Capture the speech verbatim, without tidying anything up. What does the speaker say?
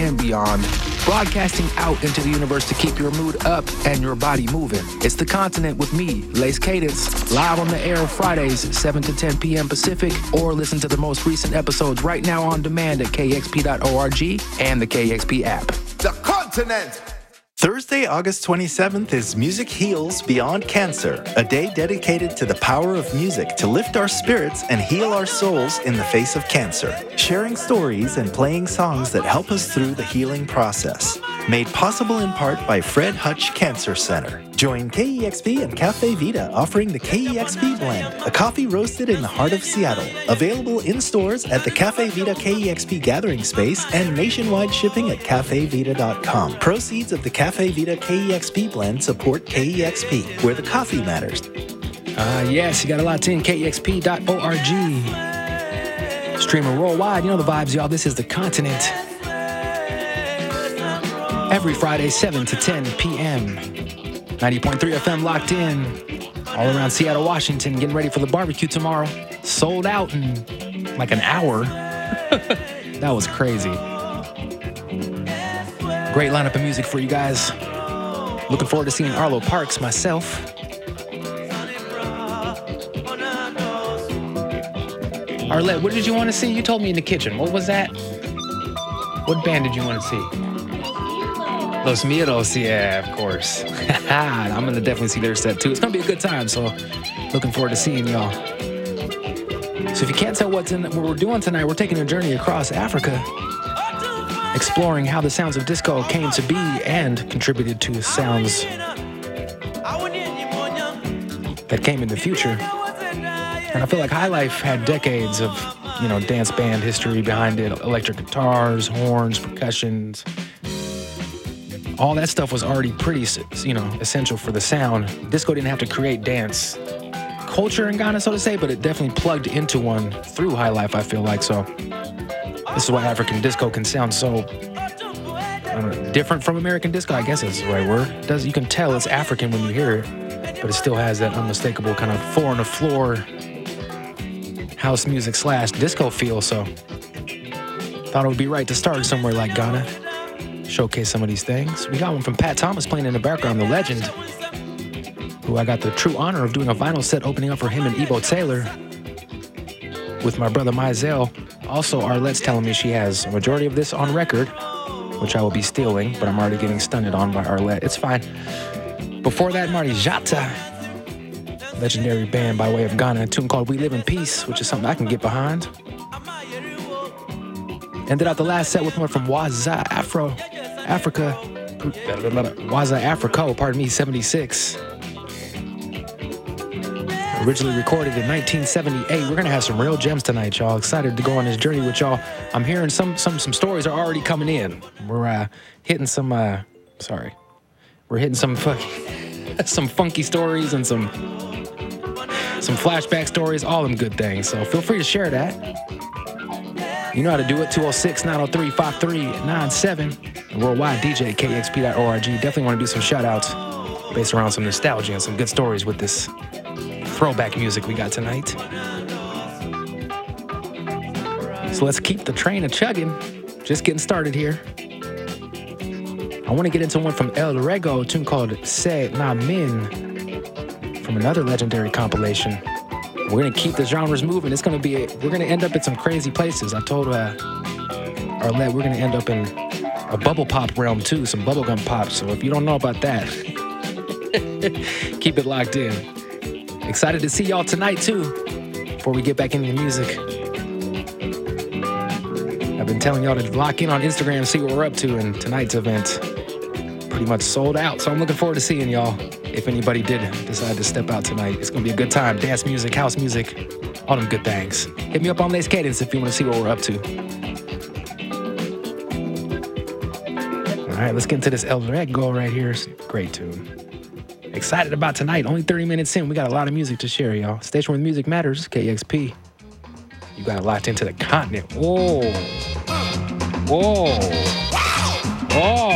and beyond, broadcasting out into the universe to keep your mood up and your body moving. It's The Continent with me, Lace Cadence, live on the air Fridays, seven to ten p.m. Pacific, or listen to the most recent episodes right now on demand at k x p dot org and the K X P app. The Continent! Thursday, August twenty-seventh is Music Heals Beyond Cancer, a day dedicated to the power of music to lift our spirits and heal our souls in the face of cancer. Sharing stories and playing songs that help us through the healing process. Made possible in part by Fred Hutch Cancer Center. Join K E X P and Cafe Vita offering the K E X P Blend, a coffee roasted in the heart of Seattle. Available in stores at the Cafe Vita K E X P Gathering Space and nationwide shipping at cafe vita dot com. Proceeds of the Cafe Vita K E X P Blend support K E X P, where the coffee matters. Uh, yes, you got a lot in K E X P dot org. Streaming worldwide, you know the vibes, y'all. This is The Continent. Every Friday, seven to ten p.m. ninety point three F M locked in. All around Seattle, Washington, getting ready for the barbecue tomorrow. Sold out in like an hour. That was crazy. Great lineup of music for you guys. Looking forward to seeing Arlo Parks myself. Arlette, what did you want to see? You told me in the kitchen. What was that? What band did you want to see? Los Miedos, yeah, of course. I'm going to definitely see their set too. It's going to be a good time, so looking forward to seeing y'all. So if you can't tell what's in, what we're doing tonight, we're taking a journey across Africa, exploring how the sounds of disco came to be and contributed to sounds that came in the future. And I feel like High Life had decades of, you know, dance band history behind it. Electric guitars, horns, percussions. All that stuff was already pretty, you know, essential for the sound. Disco didn't have to create dance culture in Ghana, so to say, but it definitely plugged into one through High Life, I feel like. So this is why African disco can sound so I don't know, different from American disco, I guess is the right word. It does, you can tell it's African when you hear it, but it still has that unmistakable kind of four on the floor house music slash disco feel. So thought it would be right to start somewhere like Ghana, showcase some of these things. We got one from Pat Thomas playing in the background, the legend, who I got the true honor of doing a vinyl set opening up for him and Ebo Taylor with my brother Mizell. Also, Arlette's telling me she has a majority of this on record, which I will be stealing, but I'm already getting stunted on by Arlette. It's fine. Before that, Marty Jata, legendary band by way of Ghana, a tune called We Live in Peace, which is something I can get behind. Ended out the last set with one from Waza Afro, Africa, Waza Africo, pardon me, seventy-six. Originally recorded in nineteen seventy-eight. We're gonna have some real gems tonight, y'all. Excited to go on this journey with y'all. I'm hearing some some some stories are already coming in. We're uh, hitting some. Uh, sorry, we're hitting some fuck, some funky stories and some some flashback stories. All them good things. So feel free to share that. You know how to do it. two oh six, nine oh three, five three nine seven. Worldwide D J, K X P dot org. Definitely want to do some shout outs based around some nostalgia and some good stories with this throwback music we got tonight. So let's keep the train a chugging. Just getting started here. I want to get into one from El Rego, a tune called Se Na Min, from another legendary compilation. We're going to keep the genres moving. It's going to be, a, we're going to end up in some crazy places. I told uh, Arlette we're going to end up in a bubble pop realm too, some bubblegum pop. So if you don't know about that, keep it locked in. Excited to see y'all tonight too, before we get back into the music. I've been telling y'all to lock in on Instagram, see what we're up to, and tonight's event pretty much sold out. So I'm looking forward to seeing y'all. If anybody did decide to step out tonight, it's going to be a good time. Dance music, house music, all them good things. Hit me up on Lace Cadence if you want to see what we're up to. All right, let's get into this El Rego right here. Great tune. Excited about tonight. Only thirty minutes in. We got a lot of music to share, y'all. Station where music matters, K X P. You got locked into the continent. Whoa. Whoa. Whoa.